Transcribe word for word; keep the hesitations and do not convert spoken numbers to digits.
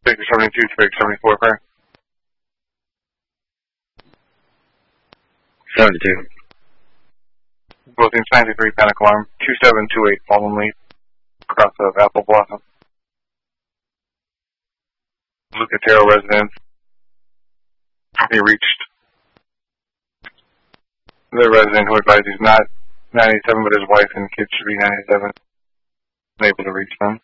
Victor seventy-two to Victor seventy-four, prayer. seventy-two. Both teams ninety-three, panic alarm. two seven two eight, fallen lead. Across of Apple Blossom. Lucatero residence. He reached the resident who advised he's not ninety-seven, but his wife and kids should be ninety-seven. Unable to reach them.